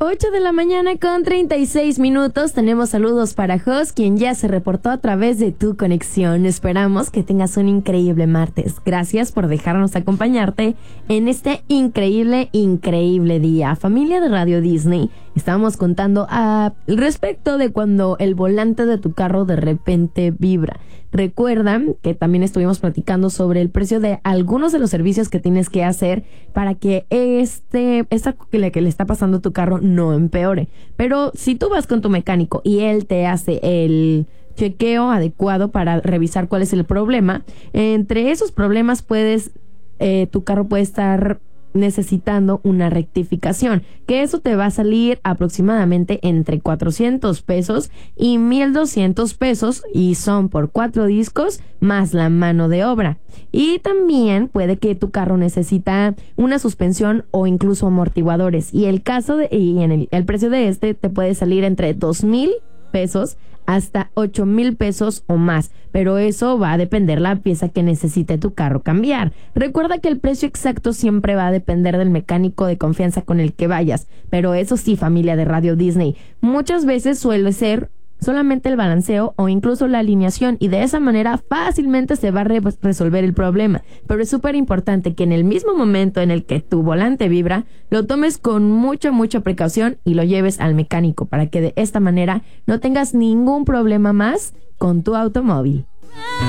8 de la mañana con 36 minutos. Tenemos saludos para Jos, quien ya se reportó a través de Tu Conexión. Esperamos que tengas un increíble martes. Gracias por dejarnos acompañarte en este increíble día. Familia de Radio Disney, estábamos contando al respecto de cuando el volante de tu carro de repente vibra. Recuerdan que también estuvimos platicando sobre el precio de algunos de los servicios que tienes que hacer para que esta que le está pasando a tu carro no empeore. Pero si tú vas con tu mecánico y él te hace el chequeo adecuado para revisar cuál es el problema, entre esos problemas tu carro puede estar necesitando una rectificación, que eso te va a salir aproximadamente entre 400 pesos y 1,200 pesos, y son por 4 discos más la mano de obra. Y también puede que tu carro necesita una suspensión o incluso amortiguadores, y el precio de te puede salir entre 2,000 pesos hasta 8,000 pesos o más, pero eso va a depender la pieza que necesite tu carro cambiar. Recuerda que el precio exacto siempre va a depender del mecánico de confianza con el que vayas, pero eso sí, familia de Radio Disney, muchas veces suele ser solamente el balanceo o incluso la alineación, y de esa manera fácilmente se va a resolver el problema. Pero es súper importante que en el mismo momento en el que tu volante vibra, lo tomes con mucha precaución y lo lleves al mecánico para que de esta manera no tengas ningún problema más con tu automóvil.